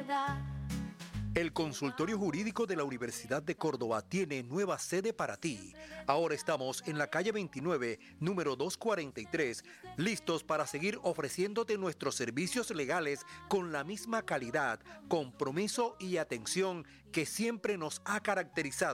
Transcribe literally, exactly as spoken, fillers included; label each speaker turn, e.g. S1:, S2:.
S1: verdad.
S2: El Consultorio Jurídico de la Universidad de Córdoba tiene nueva sede para ti. Ahora estamos en la calle veintinueve, número doscientos cuarenta y tres, listos para seguir ofreciéndote nuestros servicios legales con la misma calidad, compromiso y atención que siempre nos ha caracterizado.